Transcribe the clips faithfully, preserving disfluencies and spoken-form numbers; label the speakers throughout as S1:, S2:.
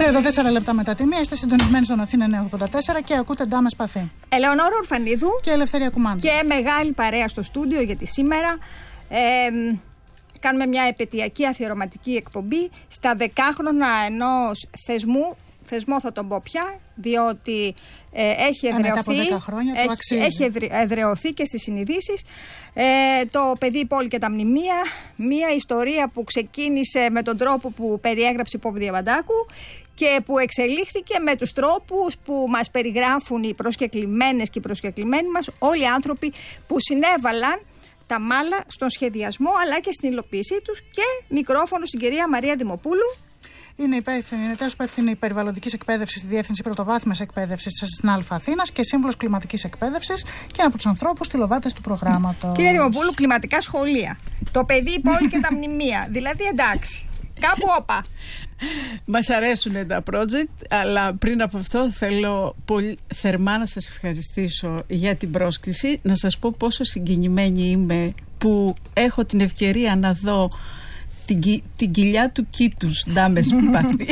S1: εδώ τέσσερα λεπτά μετά τη μία. Είστε συντονισμένοι στον Αθήνα εννιακόσια ογδόντα τέσσερα και ακούτε Ντάμα Σπαθή.
S2: Ελεονόρα Ορφανίδου
S1: και Ελευθερία Κουμάντα.
S2: Και μεγάλη παρέα στο στούντιο, γιατί σήμερα ε, κάνουμε μια επαιτειακή αφιερωματική εκπομπή στα δεκάχρονα ενός θεσμού. Θεσμό θα τον πω πια, διότι ε, έχει, εδραιωθεί,
S1: χρόνια,
S2: έχει, έχει εδραιωθεί και στις συνειδήσεις. Ε, το παιδί, η πόλη και τα μνημεία, μια ιστορία που ξεκίνησε με τον τρόπο που περιέγραψε η Πόπη Διαμαντάκου και που εξελίχθηκε με τους τρόπους που μας περιγράφουν οι προσκεκλημένες και οι προσκεκλημένοι μας, όλοι οι άνθρωποι που συνέβαλαν τα μάλα στον σχεδιασμό αλλά και στην υλοποίησή τους. Και μικρόφωνο στην κυρία Μαρία Δημοπούλου.
S1: Είναι υπεύθυνη, είναι τέλος υπεύθυνη περιβαλλοντικής εκπαίδευσης στη Διεύθυνση Πρωτοβάθμιας Εκπαίδευσης στην Α Αθήνας και σύμβουλος κλιματικής εκπαίδευσης και ένα από τους ανθρώπους τηλοβάτες του προγράμματος.
S2: Κύριε Δημοπούλου, κλιματικά σχολεία. Το παιδί, η πόλη και τα μνημεία. Δηλαδή, εντάξει. Κάπου όπα.
S3: Μας αρέσουν τα project, αλλά πριν από αυτό θέλω πολύ θερμά να σας ευχαριστήσω για την πρόσκληση. Να σας πω πόσο συγκινημένη είμαι που έχω την ευκαιρία να δω την, την κοιλιά του Κήτους, Ντάμα Σπαθή.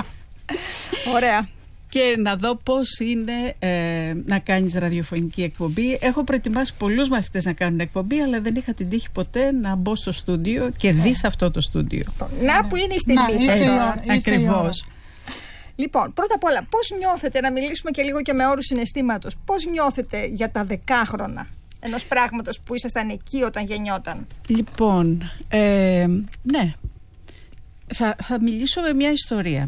S2: Ωραία.
S3: Και να δω πώς είναι ε, να κάνεις ραδιοφωνική εκπομπή. Έχω προετοιμάσει πολλούς μαθητές να κάνουν εκπομπή, αλλά δεν είχα την τύχη ποτέ να μπω στο στούντιο και δει σε αυτό το στούντιο.
S2: Να που είναι η στιγμή σας.
S3: Ακριβώς.
S2: Λοιπόν, πρώτα απ' όλα, πώς νιώθετε, να μιλήσουμε και λίγο και με όρους συναισθήματος, πώς νιώθετε για τα δεκάχρονα ενός πράγματος που ήσασταν εκεί όταν γεννιόταν?
S3: Λοιπόν, ε, ναι, θα, θα μιλήσω με μια ιστορία.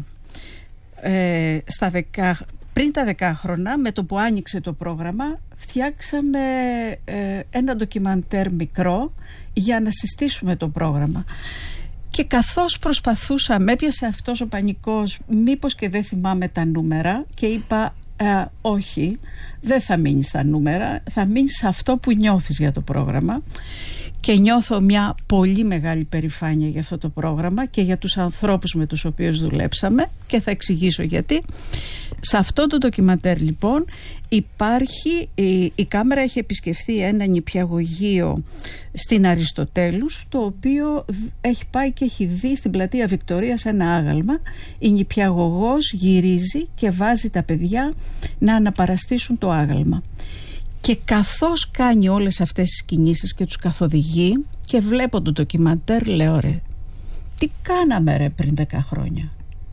S3: Ε, στα δεκα, πριν τα δεκάχρονα, με το που άνοιξε το πρόγραμμα, φτιάξαμε ε, ένα ντοκιμαντέρ μικρό για να συστήσουμε το πρόγραμμα. Και καθώς προσπαθούσα, με έπιασε αυτός ο πανικός, μήπως και δεν θυμάμαι τα νούμερα, και είπα ε, όχι, δεν θα μείνει στα νούμερα, θα μείνει σε αυτό που νιώθεις για το πρόγραμμα. Και νιώθω μια πολύ μεγάλη περηφάνεια για αυτό το πρόγραμμα και για τους ανθρώπους με τους οποίους δουλέψαμε, και θα εξηγήσω γιατί. Σε αυτό το ντοκιμαντέρ λοιπόν υπάρχει, η, η κάμερα έχει επισκεφθεί ένα νηπιαγωγείο στην Αριστοτέλους, το οποίο έχει πάει και έχει δει στην πλατεία Βικτωρίας ένα άγαλμα. Η νηπιαγωγός γυρίζει και βάζει τα παιδιά να αναπαραστήσουν το άγαλμα. Και καθώς κάνει όλες αυτές τις κινήσεις και τους καθοδηγεί και βλέπω το ντοκιμαντέρ, λέω ρε, τι κάναμε ρε πριν δέκα χρόνια.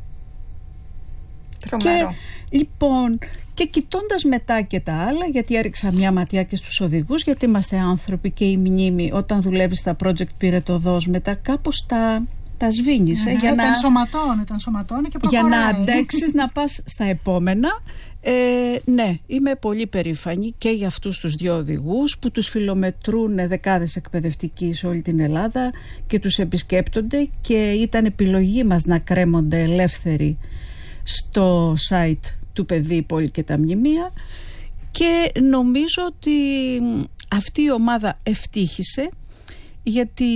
S2: Τρομερό.
S3: Και λοιπόν, και κοιτώντας μετά και τα άλλα, γιατί έριξα μια ματιά και στους οδηγούς, γιατί είμαστε άνθρωποι και η μνήμη όταν δουλεύει στα project πήρε το δός, μετά κάπως τα, τα σβήνεις.
S1: Ναι,
S3: ε,
S1: ναι,
S3: για
S1: ήταν
S3: να,
S1: σωματώνει, ήταν σωματώνει και προχωράει.
S3: για να αντέξεις να πας στα επόμενα. Ε, ναι, είμαι πολύ περήφανη και για αυτούς τους δύο οδηγούς που τους φιλομετρούν δεκάδες εκπαιδευτικοί σε όλη την Ελλάδα και τους επισκέπτονται, και ήταν επιλογή μας να κρέμονται ελεύθεροι στο site του παιδί, πόλη και τα μνημεία, και νομίζω ότι αυτή η ομάδα ευτύχησε, γιατί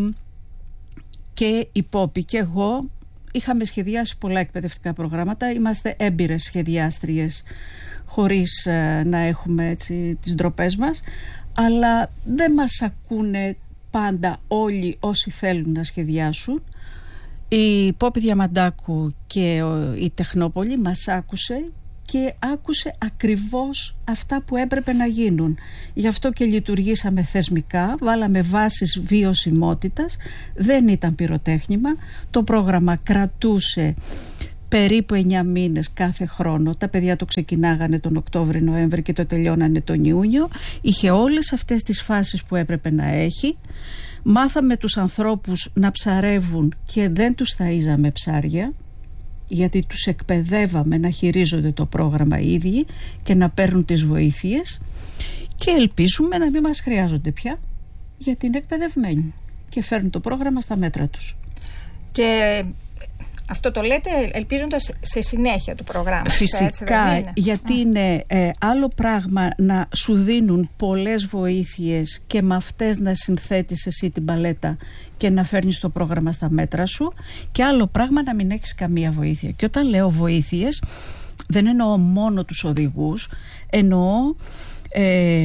S3: και η Πόπη και εγώ είχαμε σχεδιάσει πολλά εκπαιδευτικά προγράμματα, είμαστε έμπειρες σχεδιάστριες χωρίς ε, να έχουμε έτσι τις ντροπές μας, αλλά δεν μας ακούνε πάντα όλοι όσοι θέλουν να σχεδιάσουν. Η Πόπη Διαμαντάκου και ο, η Τεχνόπολη μας άκουσε και άκουσε ακριβώς αυτά που έπρεπε να γίνουν. Γι' αυτό και λειτουργήσαμε θεσμικά, βάλαμε βάσεις βιωσιμότητας, δεν ήταν πυροτέχνημα. Το πρόγραμμα κρατούσε περίπου εννιά μήνες κάθε χρόνο. Τα παιδιά το ξεκινάγανε τον Οκτώβρη-Νοέμβρη και το τελειώνανε τον Ιούνιο. Είχε όλες αυτές τις φάσεις που έπρεπε να έχει. Μάθαμε τους ανθρώπους να ψαρεύουν και δεν τους ταΐζαμε ψάρια, γιατί τους εκπαιδεύαμε να χειρίζονται το πρόγραμμα οι ίδιοι και να παίρνουν τις βοήθειες, και ελπίζουμε να μην μας χρειάζονται πια, γιατί είναι εκπαιδευμένοι και φέρνουν το πρόγραμμα στα μέτρα τους.
S2: Και αυτό το λέτε ελπίζοντας σε συνέχεια του προγράμματος.
S3: Φυσικά,
S2: έτσι, είναι?
S3: γιατί είναι ε, άλλο πράγμα να σου δίνουν πολλές βοήθειες και με αυτές να συνθέτεις εσύ την παλέτα και να φέρνεις το πρόγραμμα στα μέτρα σου, και άλλο πράγμα να μην έχεις καμία βοήθεια. Και όταν λέω βοήθειες, δεν εννοώ μόνο τους οδηγούς, εννοώ ε,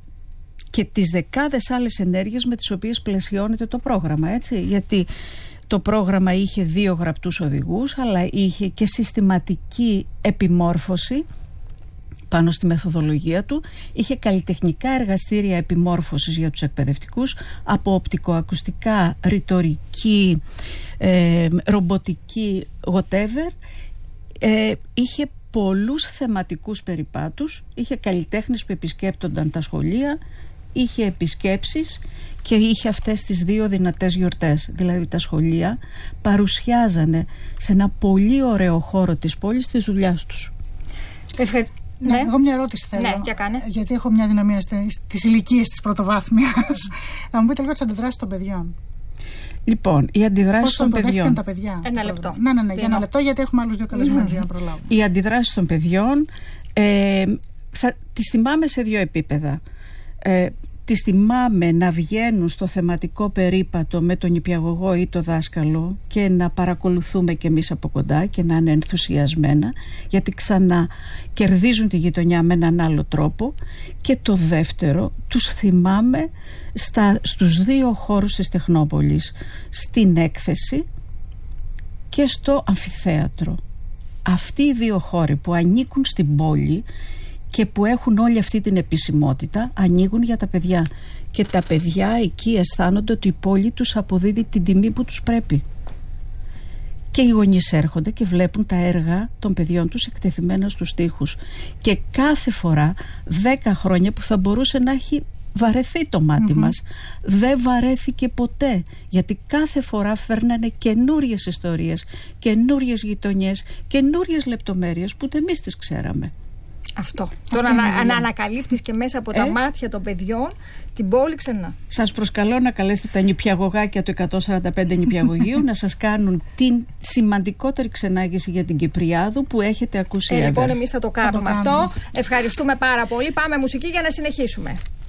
S3: και τις δεκάδες άλλες ενέργειες με τις οποίες πλαισιώνεται το πρόγραμμα, έτσι, γιατί Το πρόγραμμα είχε δύο γραπτούς οδηγούς, αλλά είχε και συστηματική επιμόρφωση πάνω στη μεθοδολογία του. Είχε καλλιτεχνικά εργαστήρια επιμόρφωσης για τους εκπαιδευτικούς, από οπτικοακουστικά, ρητορική, ε, ρομποτική, whatever. Ε, είχε πολλούς θεματικούς περιπάτους, είχε καλλιτέχνες που επισκέπτονταν τα σχολεία, είχε επισκέψεις και είχε αυτές τις δύο δυνατές γιορτές. Δηλαδή τα σχολεία παρουσιάζανε σε ένα πολύ ωραίο χώρο της πόλης τις δουλειάς τους.
S2: Ευχα...
S1: Ναι, εγώ μια ερώτηση θέλω.
S2: Ναι, για κάνε.
S1: Γιατί έχω μια δυναμία στις ηλικίες της πρωτοβάθμιας. Να μου πείτε λίγο τις αντιδράσεις των παιδιών.
S3: Λοιπόν, οι αντιδράσεις των παιδιών.
S1: Τα παιδιά.
S2: Ένα λεπτό.
S1: Ναι, ναι, ναι, για ένα λεπτό, γιατί έχουμε άλλους δύο καλεσμένους mm. για να προλάβουμε.
S3: Οι αντιδράσεις των παιδιών ε, θα τις θυμάμαι σε δύο επίπεδα. Ε, τις θυμάμαι να βγαίνουν στο θεματικό περίπατο με τον νηπιαγωγό ή το δάσκαλο και να παρακολουθούμε κι εμείς από κοντά και να είναι ενθουσιασμένα, γιατί ξανά κερδίζουν τη γειτονιά με έναν άλλο τρόπο. Και το δεύτερο, τους θυμάμαι στα, στους δύο χώρους της Τεχνόπολης, στην έκθεση και στο αμφιθέατρο. Αυτοί οι δύο χώροι που ανήκουν στην πόλη και που έχουν όλη αυτή την επισημότητα, ανοίγουν για τα παιδιά. Και τα παιδιά εκεί αισθάνονται ότι η πόλη τους αποδίδει την τιμή που τους πρέπει. Και οι γονείς έρχονται και βλέπουν τα έργα των παιδιών τους εκτεθειμένα στους τοίχους. Και κάθε φορά, δέκα χρόνια που θα μπορούσε να έχει βαρεθεί το μάτι mm-hmm. μας, δεν βαρέθηκε ποτέ, γιατί κάθε φορά φέρνανε καινούριες ιστορίες, καινούριες γειτονιές, καινούριες λεπτομέρειες που ούτε εμείς τις ξέραμε.
S2: Αυτό. Τώρα να, να ανακαλύπτεις και μέσα από τα ε? μάτια των παιδιών την πόλη ξανά.
S3: Σας προσκαλώ να καλέσετε τα νηπιαγωγάκια του εκατόν σαράντα πέντε νηπιαγωγείου να σας κάνουν την σημαντικότερη ξενάγηση για την Κυπριάδου που έχετε ακούσει.
S2: Ε, λοιπόν, εμείς θα το κάνουμε, θα το κάνουμε αυτό. Ευχαριστούμε πάρα πολύ. Πάμε μουσική για να συνεχίσουμε.